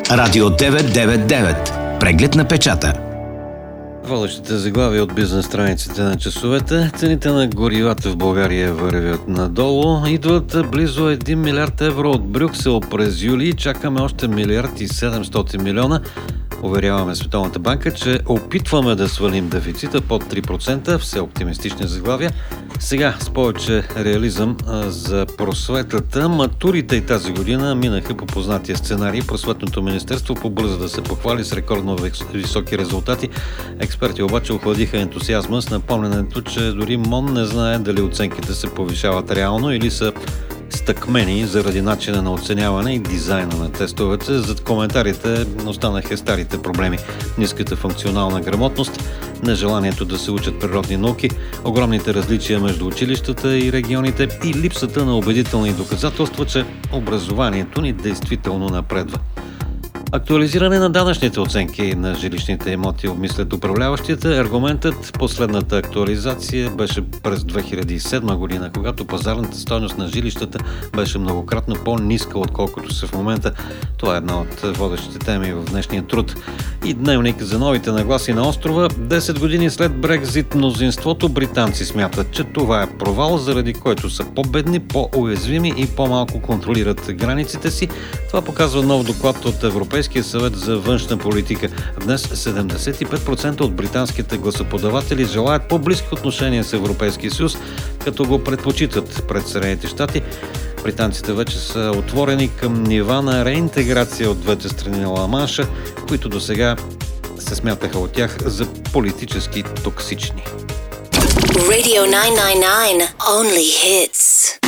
Радио 999. Преглед на печата. Водещите заглавия от бизнес страниците на часовете. Цените на горивата в България вървят надолу. Идват близо 1 милиард евро от Брюксел през юли. Чакаме още 1 милиард и 700 милиона. Уверяваме Световната банка, че опитваме да свалим дефицита под 3%. Все оптимистични заглавия. Сега с повече реализъм за просветата. Матурите и тази година минаха по познатия сценарий. Просветното министерство побърза да се похвали с рекордно високи резултати. Експерти обаче охладиха ентусиазма с напомнянето, че дори МОН не знае дали оценките се повишават реално или са стъкмени заради начина на оценяване и дизайна на тестовете. Зад коментарите останаха старите проблеми. Ниската функционална грамотност, нежеланието да се учат природни науки, огромните различия между училищата и регионите и липсата на убедителни доказателства, че образованието ни действително напредва. Актуализиране на данъчните оценки на жилищните имоти обмислят управляващите. Аргументът последната актуализация беше през 2007 година, когато пазарната стойност на жилищата беше многократно по-ниска, отколкото са в момента. Това е една от водещите теми в днешния труд. И дневник за новите нагласи на острова. 10 години след Брекзит мнозинството британци смятат, че това е провал, заради който са по-бедни, по-уязвими и по-малко контролират границите си. Това показва нов доклад от Европейския съвет за външна политика. Днес 75% от британските гласоподаватели желаят по-близки отношения с Европейския съюз, като го предпочитат пред Съединените щати. Британците вече са отворени към нива на реинтеграция от двете страни на Ла-Манша, които досега се смятаха от тях за политически токсични. Radio 999 Only Hits.